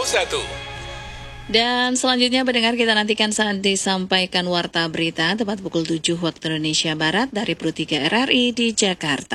Dan selanjutnya pendengar, kita nantikan saat disampaikan Warta Berita tepat pukul 7 waktu Indonesia Barat dari Pro 3 RRI di Jakarta.